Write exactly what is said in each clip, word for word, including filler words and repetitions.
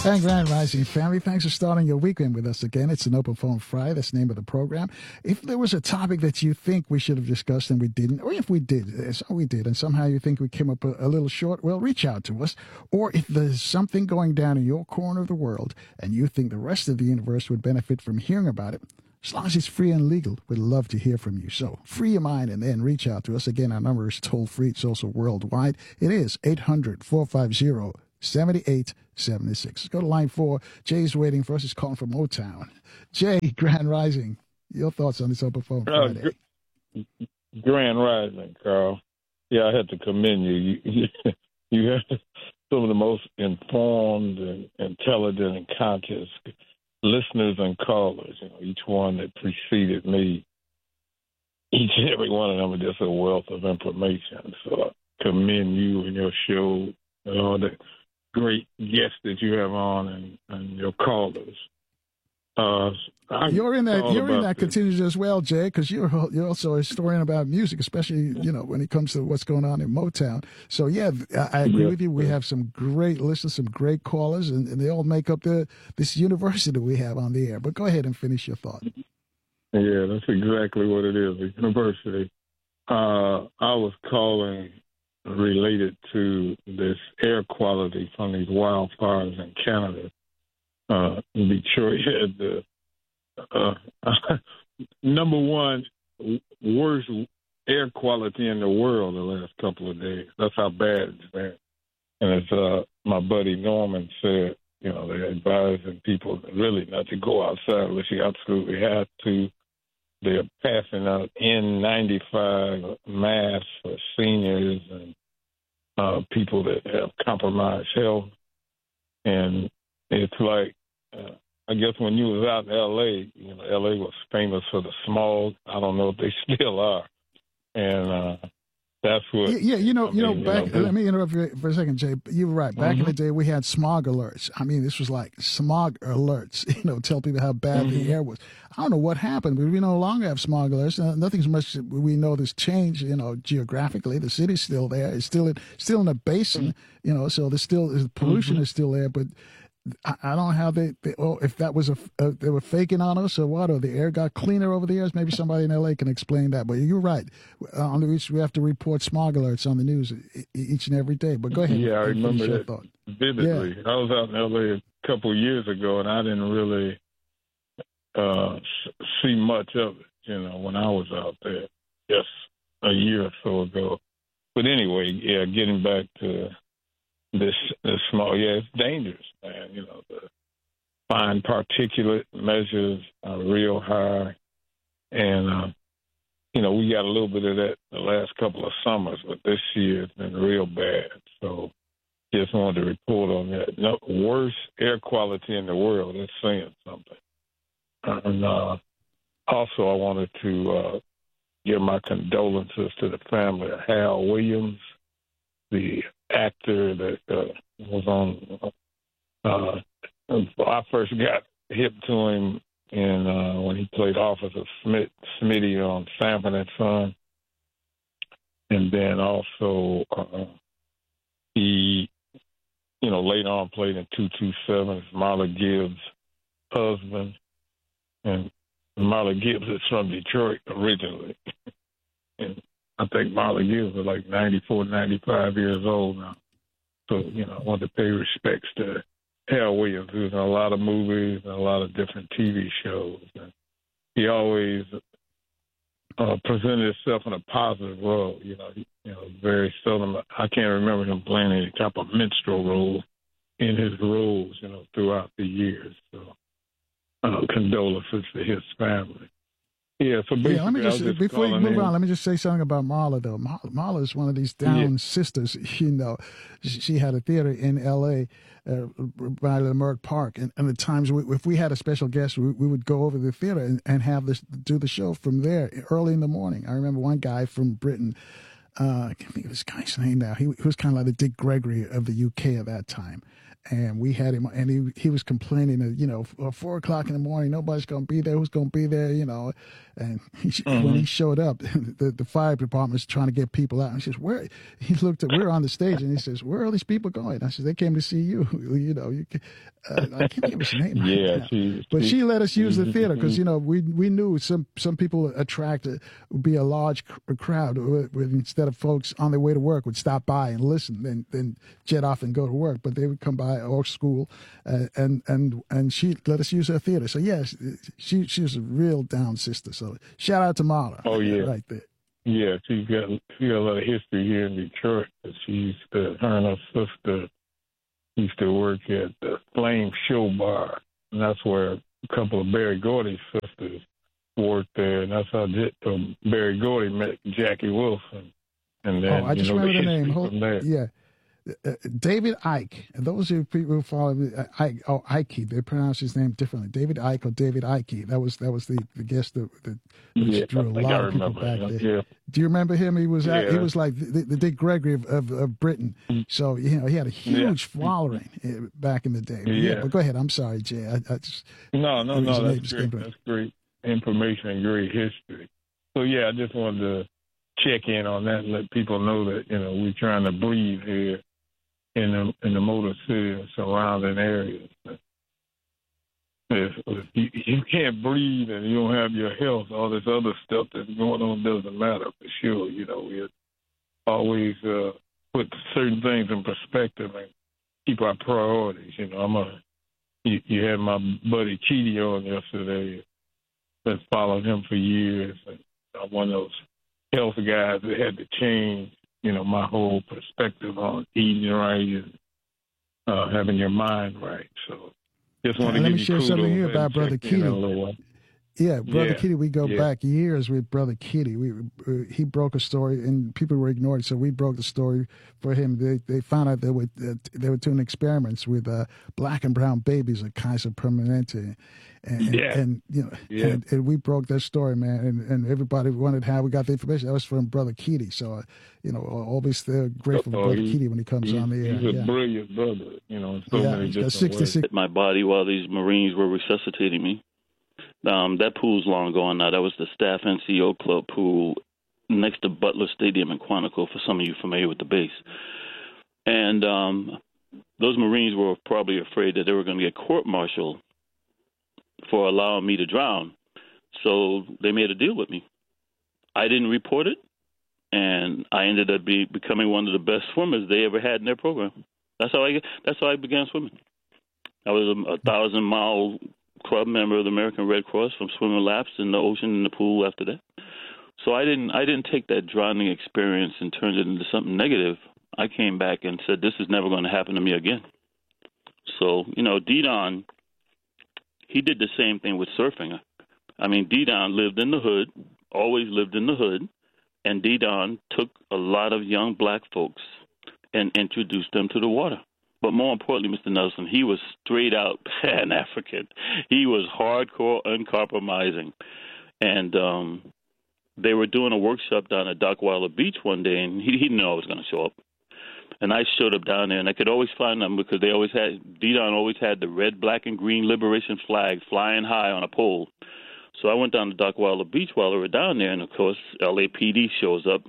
And Grand Rising family, thanks for starting your weekend with us again. It's an Open Phone Friday. That's the name of the program. If there was a topic that you think we should have discussed and we didn't, or if we did, so we did, and somehow you think we came up a, a little short, well, reach out to us. Or if there's something going down in your corner of the world and you think the rest of the universe would benefit from hearing about it, as long as it's free and legal, we'd love to hear from you. So free your mind and then reach out to us. Again, our number is toll free. It's also worldwide. It is eight hundred, four five zero, seven eight seven six. Let's go to line four. Jay's waiting for us. He's calling from Motown. Jay, Grand Rising. Your thoughts on this Open Phone Friday? Uh, Grand Rising, Carl. Yeah, I have to commend you. You, you, you have some of the most informed and intelligent and conscious listeners and callers. You know, each one that preceded me, each and every one of them are just a wealth of information. So I commend you and your show and all the great guests that you have on and, and your callers. Uh, you're in that. You're in that contingent as well, Jay, because you're you're also a historian about music, especially you know when it comes to what's going on in Motown. So yeah, I, I agree yeah, with you. We yeah. have some great listeners, some great callers, and, and they all make up the this university that we have on the air. But go ahead and finish your thought. Yeah, that's exactly what it is. A university. Uh, I was calling related to this air quality from these wildfires in Canada. Uh, Detroit had the uh, number one worst air quality in the world the last couple of days. That's how bad it's been. And as uh, my buddy Norman said, you know, they're advising people really not to go outside unless you absolutely have to. They're passing out N ninety-five masks for seniors and uh, people that have compromised health. And it's like, uh, I guess when you was out in L A, you know, L A was famous for the smog. I don't know if they still are. And uh, that's what. Yeah, yeah you know, I you mean, know, back. You know, let me interrupt you for a second, Jay. You're right. Back mm-hmm. in the day, we had smog alerts. I mean, this was like smog alerts. You know, tell people how bad mm-hmm. the air was. I don't know what happened, but we no longer have smog alerts. Uh, nothing's much. We know there's change. You know, geographically, the city's still there. It's still in, still in a basin. Mm-hmm. You know, so there's still pollution mm-hmm. is still there, but. I, I don't know how they, they, oh, if that was a, uh, they were faking on us or what, or the air got cleaner over the years. Maybe somebody in L A can explain that. But you're right. Uh, on the reach, we have to report smog alerts on the news each and every day. But go ahead. Yeah, I remember that thought. vividly. Yeah. I was out in L A a couple of years ago, and I didn't really uh, see much of it, you know, when I was out there just a year or so ago. But anyway, yeah, getting back to This, this small, yeah, it's dangerous, man. You know, the fine particulate measures are real high. And, uh, you know, we got a little bit of that the last couple of summers, but this year it's been real bad. So just wanted to report on that. No, worst air quality in the world. That's saying something. And uh, also I wanted to uh, give my condolences to the family of Hal Williams, the actor that uh, was on. Uh, I first got hip to him in uh, when he played Officer Smith, Smitty on Sanford and Son, and then also uh, he, you know, later on played in two two seven as Marla Gibbs' husband, and Marla Gibbs is from Detroit originally, and I think Marla Gibbs was like ninety-four, ninety-five years old now. So, you know, I want to pay respects to Hal Williams, who's in a lot of movies and a lot of different T V shows. And he always uh, presented himself in a positive role. You know, he, you know, very seldom. I can't remember him playing any type of minstrel role in his roles, you know, throughout the years. So, uh, condolences to his family. Yeah, so basically, yeah, let me just, just before you move in. on, let me just say something about Marla, though. Mar- Marla is one of these down yeah. sisters, you know. She, she had a theater in L A uh, by Leimert Park, and, and the times we, if we had a special guest, we, we would go over to the theater and, and have this do the show from there early in the morning. I remember one guy from Britain, uh, I can't think of this guy's name now. He, he was kind of like the Dick Gregory of the U K at that time. And we had him, and he he was complaining that, you know, four o'clock in the morning, nobody's going to be there. Who's going to be there, you know? And he, mm-hmm. when he showed up, the, the fire department was trying to get people out. And he says, where? He looked at, we were on the stage, and he says, where are all these people going? I said, they came to see you. You know, you can, uh, I can't give his name right yeah, now. She, but she, she let us use the theater because, you know, we we knew some, some people attracted would be a large crowd with, with, instead of folks on their way to work would stop by and listen, then then jet off and go to work. But they would come by or school, uh, and and and she let us use her theater. So yes, she she was a real down sister. So shout out to Marla. Oh yeah, right there. Yeah, she's got she got a lot of history here in Detroit. She used to, her and her sister used to work at the Flame Show Bar, and that's where a couple of Barry Gordy's sisters worked there, and that's how um, Barry Gordy met Jackie Wilson. And then, oh, I just you know, remember the the name. Hold, yeah. Uh, David Icke. And those are people who follow uh, Ike. Oh, Ike. They pronounce his name differently. David Icke or David Ike. That was that was the, the guest that, that yeah, drew a lot of people back him. there. Yeah. Do you remember him? He was yeah. at, he was like the, the Dick Gregory of, of, of Britain. So you know he had a huge yeah. following back in the day. But yeah. yeah. But go ahead. I'm sorry, Jay. I, I just no, no, no. That's great. That's great information and great history. So yeah, I just wanted to check in on that and let people know that, you know, we're trying to breathe here in the in the Motor City and surrounding areas. If, if you, you can't breathe and you don't have your health, all this other stuff that's going on doesn't matter for sure. You know, we always uh, put certain things in perspective and keep our priorities. You know, I'm a you, you had my buddy Chidi on yesterday. That's followed him for years, and I'm one of those health guys that had to change, you know, my whole perspective on eating right and uh, having your mind right. So just want to let give me you share kudos something here about Brother Keating. Yeah, Brother yeah, Kitty, we go yeah. back years with Brother Kitty. We uh, he broke a story, and people were ignored, so we broke the story for him. They they found out they were uh, they were doing experiments with uh, black and brown babies at Kaiser Permanente, and, yeah. and, and you know, yeah. and, and we broke that story, man. And, and everybody wondered how we got the information. That was from Brother Kitty. So, uh, you know, always they're grateful oh, for Brother he, Kitty when he comes he, on the air. He's a yeah. brilliant brother, you know, in so yeah, many he's got different sixty-six ways. My body while these Marines were resuscitating me. Um, that pool's long gone now. That was the Staff N C O Club pool next to Butler Stadium in Quantico, for some of you familiar with the base. And um, those Marines were probably afraid that they were going to get court-martialed for allowing me to drown. So they made a deal with me. I didn't report it, and I ended up be, becoming one of the best swimmers they ever had in their program. That's how I, that's how I began swimming. I was a, a thousand-mile club member of the American Red Cross from swimming laps in the ocean and the pool after that. So I didn't I didn't take that drowning experience and turn it into something negative. I came back and said, this is never going to happen to me again. So, you know, D-Don, he did the same thing with surfing. I mean, D-Don lived in the hood, always lived in the hood, and D-Don took a lot of young black folks and introduced them to the water. But more importantly, Mister Nelson, he was straight out Pan-African. He was hardcore, uncompromising. And um, they were doing a workshop down at Dockweiler Beach one day, and he, he didn't know I was going to show up. And I showed up down there, and I could always find them because they always had, D-Don always had the red, black, and green liberation flag flying high on a pole. So I went down to Dockweiler Beach while they were down there, and, of course, L A P D shows up.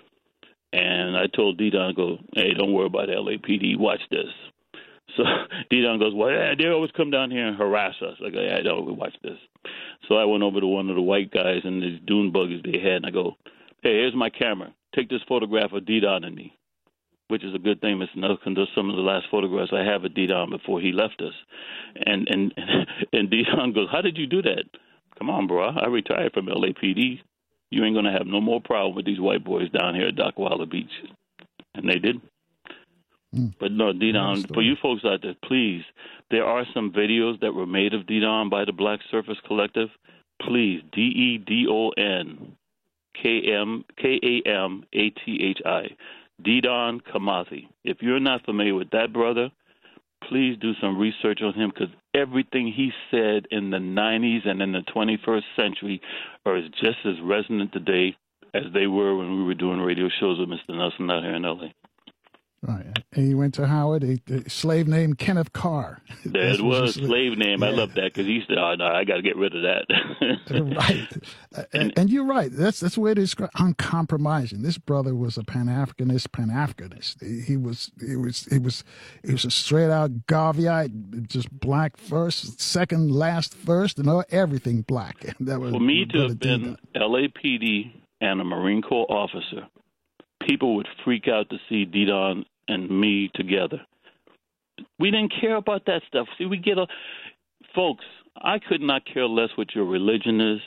And I told D-Don, go, hey, don't worry about L A P D, watch this. So D-Don goes, well, yeah, they always come down here and harass us. I go, yeah, I know, we watch this. So I went over to one of the white guys and these dune buggies they had, and I go, hey, here's my camera. Take this photograph of D-Don and me, which is a good thing, Mister Nelson, because some of the last photographs I have of D-Don before he left us. And, and, and D-Don goes, how did you do that? Come on, bro, I retired from L A P D. You ain't going to have no more problem with these white boys down here at Dockweiler Beach. And they did. Mm. But no, D-Don, for you folks out there, please, there are some videos that were made of D-Don by the Black Surfers Collective. Please, D E D O N K A M A T H I, D-Don Kimathi. If you're not familiar with that brother, please do some research on him, because everything he said in the nineties and in the twenty-first century are just as resonant today as they were when we were doing radio shows with Mister Nelson out here in L A. Right. And he went to Howard, a, a slave named Kenneth Carr. That was a slave name. Yeah. I love that because he said, oh, no, I got to get rid of that. Right. And, and you're right. That's that's the way to describe uncompromising. This brother was a Pan-Africanist, Pan-Africanist. He, he was he was he was he was a straight out Garveyite, just black first, second, last first, and all, everything black. And that was for me to have been L A P D and a Marine Corps officer. People would freak out to see D-Don and me together. We didn't care about that stuff. See, we get a... Folks, I could not care less what your religion is.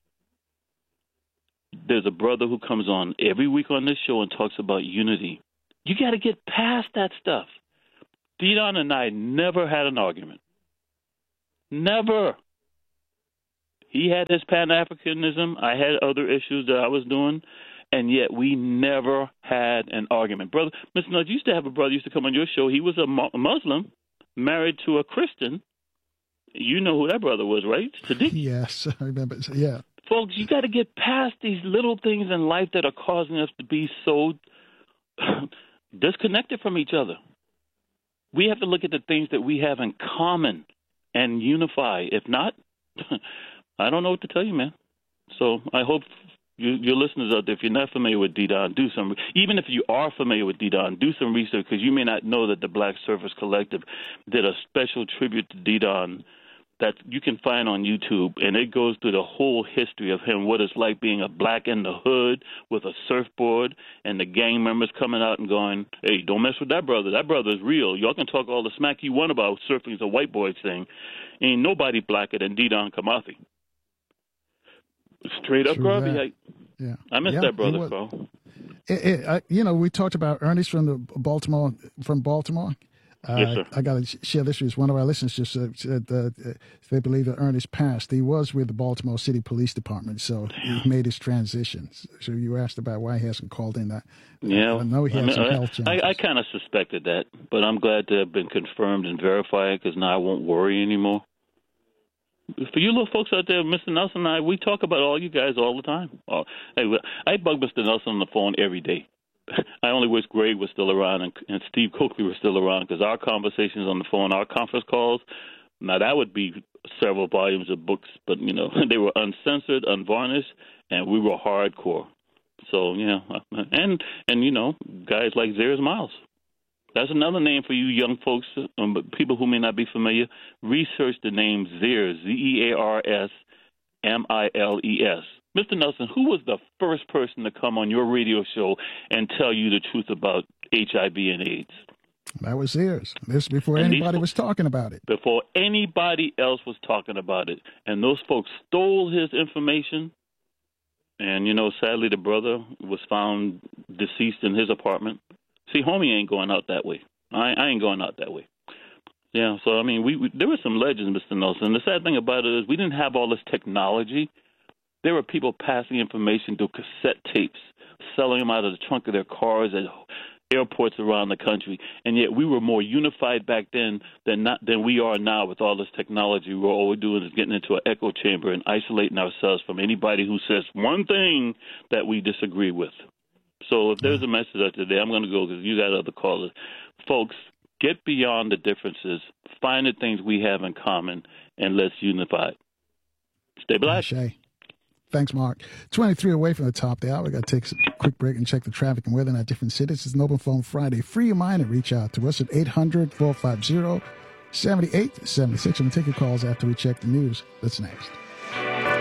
There's a brother who comes on every week on this show and talks about unity. You got to get past that stuff. D-Don and I never had an argument. Never. He had his Pan-Africanism. I had other issues that I was doing. And yet we never had an argument. Brother, Mister Nudge used to have a brother used to come on your show. He was a Muslim, married to a Christian. You know who that brother was, right? Sadiq. Yes, I remember. Yeah. Folks, you got to get past these little things in life that are causing us to be so disconnected from each other. We have to look at the things that we have in common and unify. If not, I don't know what to tell you, man. So I hope... You, your listeners out there, if you're not familiar with D-Don, do some. Even if you are familiar with D-Don, do some research because you may not know that the Black Surfers Collective did a special tribute to D-Don that you can find on YouTube, and it goes through the whole history of him, what it's like being a black in the hood with a surfboard, and the gang members coming out and going, "Hey, don't mess with that brother. That brother is real. Y'all can talk all the smack you want about surfing is a white boy thing. Ain't nobody blacker than D-Don Kimathi." Straight up Garvey. Yeah. I miss yeah, that brother, Carl. It, it, I, you know, we talked about Ernest from the Baltimore, from Baltimore. Uh, yes, sir. I, I got to share this with one of our listeners. Just uh, said uh, they believe that Ernest passed. He was with the Baltimore City Police Department, so Damn. he made his transition. So you asked about why he hasn't called in that. Yeah, I know he has I mean, some I, health challenges. I, I kind of suspected that, but I'm glad to have been confirmed and verified because now I won't worry anymore. For you little folks out there, Mister Nelson and I, we talk about all you guys all the time. Oh, hey, I bug Mister Nelson on the phone every day. I only wish Greg was still around and, and Steve Coakley was still around because our conversations on the phone, our conference calls, now that would be several volumes of books, but, you know, they were uncensored, unvarnished, and we were hardcore. So, yeah, and, and you know, guys like Zaires Miles. That's another name for you young folks, um, people who may not be familiar. Research the name Zaires, Z E A R S M I L E S. Mister Nelson, who was the first person to come on your radio show and tell you the truth about H I V and AIDS? That was Zaires. This before and anybody these, was talking about it. Before anybody else was talking about it. And those folks stole his information. And, you know, sadly, the brother was found deceased in his apartment. See, homie ain't going out that way. I, I ain't going out that way. Yeah, so, I mean, we, we there were some legends, Mister Nelson. And the sad thing about it is we didn't have all this technology. There were people passing information through cassette tapes, selling them out of the trunk of their cars at airports around the country. And yet we were more unified back then than not, than we are now with all this technology. Where all we're doing is getting into an echo chamber and isolating ourselves from anybody who says one thing that we disagree with. So if there's a message out today, I'm going to go because you got other callers. Folks, get beyond the differences. Find the things we have in common, and let's unify. Stay black. Shay. Thanks, Mark. twenty-three away from the top of the hour. We got to take a quick break and check the traffic and weather in our different cities. It's an Open Phone Friday. Free your mind and reach out to us at eight hundred, four five zero, seven eight seven six. I'm going to take your calls after we check the news. That's next.